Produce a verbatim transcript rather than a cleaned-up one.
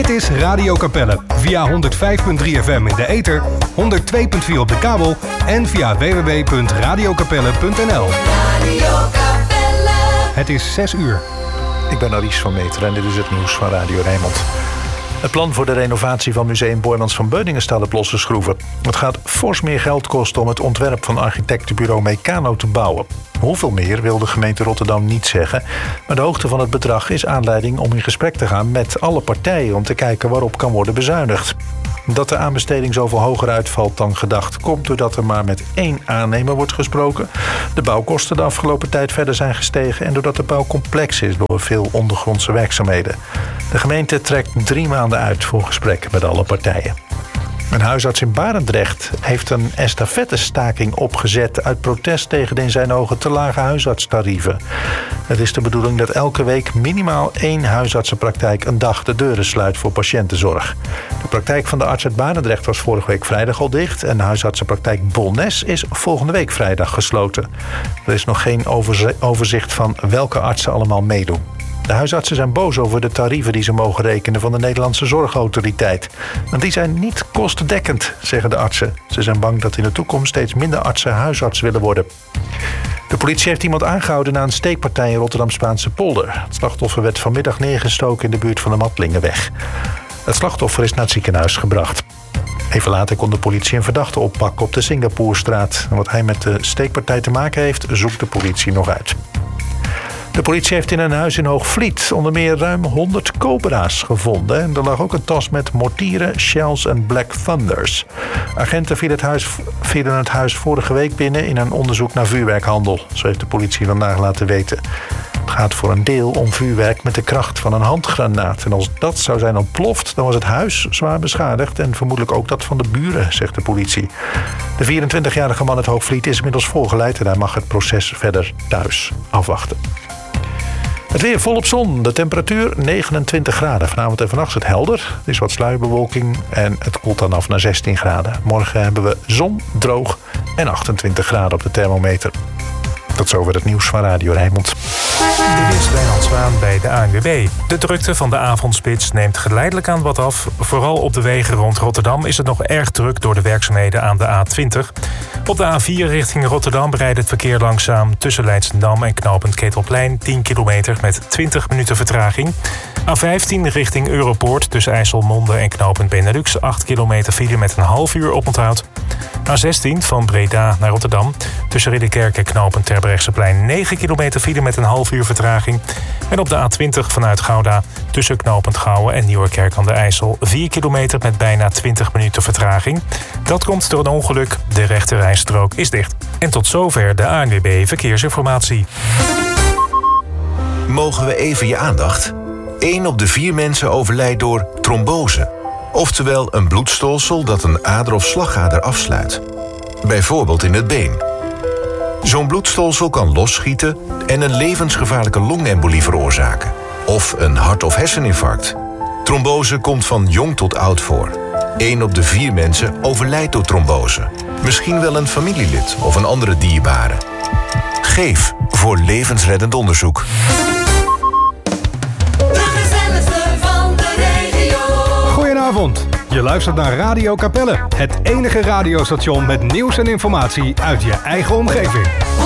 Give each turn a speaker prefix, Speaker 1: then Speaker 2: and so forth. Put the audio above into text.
Speaker 1: Dit is Radio Capelle via honderd vijf komma drie F M in de ether, honderd twee komma vier op de kabel en via w w w punt radio capelle punt n l. Radio Capelle. Het is zes uur.
Speaker 2: Ik ben Aries van Meteren en dit is het nieuws van Radio Rijnmond. Het plan voor de renovatie van Museum Boijmans van Beuningen staat op losse schroeven. Het gaat fors meer geld kosten om het ontwerp van architectenbureau Mecanoo te bouwen. Hoeveel meer wil de gemeente Rotterdam niet zeggen, maar de hoogte van het bedrag is aanleiding om in gesprek te gaan met alle partijen om te kijken waarop kan worden bezuinigd. Dat de aanbesteding zoveel hoger uitvalt dan gedacht komt doordat er maar met één aannemer wordt gesproken. De bouwkosten de afgelopen tijd verder zijn gestegen en doordat de bouw complex is door veel ondergrondse werkzaamheden. De gemeente trekt drie maanden uit voor gesprekken met alle partijen. Een huisarts in Barendrecht heeft een estafettestaking opgezet uit protest tegen de in zijn ogen te lage huisartstarieven. Het is de bedoeling dat elke week minimaal één huisartsenpraktijk een dag de deuren sluit voor patiëntenzorg. De praktijk van de arts uit Barendrecht was vorige week vrijdag al dicht en de huisartsenpraktijk Bolnes is volgende week vrijdag gesloten. Er is nog geen overzicht van welke artsen allemaal meedoen. De huisartsen zijn boos over de tarieven die ze mogen rekenen van de Nederlandse Zorgautoriteit. Want die zijn niet kostendekkend, zeggen de artsen. Ze zijn bang dat in de toekomst steeds minder artsen huisarts willen worden. De politie heeft iemand aangehouden na een steekpartij in Rotterdam-Spaanse polder. Het slachtoffer werd vanmiddag neergestoken in de buurt van de Matlingenweg. Het slachtoffer is naar het ziekenhuis gebracht. Even later kon de politie een verdachte oppakken op de Singaporestraat. En wat hij met de steekpartij te maken heeft, zoekt de politie nog uit. De politie heeft in een huis in Hoogvliet onder meer ruim honderd cobra's gevonden. En er lag ook een tas met mortieren, shells en Black Thunders. Agenten vielen het, huis, vielen het huis vorige week binnen in een onderzoek naar vuurwerkhandel. Zo heeft de politie vandaag laten weten. Het gaat voor een deel om vuurwerk met de kracht van een handgranaat. En als dat zou zijn ontploft, dan was het huis zwaar beschadigd. En vermoedelijk ook dat van de buren, zegt de politie. De vierentwintigjarige man uit Hoogvliet is inmiddels voorgeleid en hij mag het proces verder thuis afwachten. Het weer volop zon. De temperatuur negenentwintig graden. Vanavond en vannacht is het helder. Er is wat sluierbewolking en het koelt dan af naar zestien graden. Morgen hebben we zon, droog en achtentwintig graden op de thermometer. Tot zover het nieuws van Radio Rijnmond.
Speaker 3: Dit is Wijnand Zwaan bij de A N W B. De drukte van de avondspits neemt geleidelijk aan wat af. Vooral op de wegen rond Rotterdam is het nog erg druk door de werkzaamheden aan de A twintig. Op de A vier richting Rotterdam rijdt het verkeer langzaam tussen Leidschendam en knooppunt Ketelplein tien kilometer met twintig minuten vertraging. A vijftien richting Europoort tussen IJsselmonde en knooppunt Benelux acht kilometer file met een half uur oponthoud. A zestien van Breda naar Rotterdam tussen Ridderkerk en knooppunt Terbrechtseplein negen kilometer file met een half uur vertraging. En op de A twintig vanuit Gouda tussen knooppunt Gouwen en Nieuwerkerk aan de IJssel vier kilometer met bijna twintig minuten vertraging. Dat komt door een ongeluk. De rechte rijstrook is dicht. En tot zover de A N W B Verkeersinformatie.
Speaker 4: Mogen we even je aandacht? Eén op de vier mensen overlijdt door trombose. Oftewel een bloedstolsel dat een ader of slagader afsluit. Bijvoorbeeld in het been. Zo'n bloedstolsel kan losschieten en een levensgevaarlijke longembolie veroorzaken. Of een hart- of herseninfarct. Trombose komt van jong tot oud voor. Eén op de vier mensen overlijdt door trombose. Misschien wel een familielid of een andere dierbare. Geef voor levensreddend onderzoek.
Speaker 1: Goedenavond. Je luistert naar Radio Capelle, het enige radiostation met nieuws en informatie uit je eigen omgeving.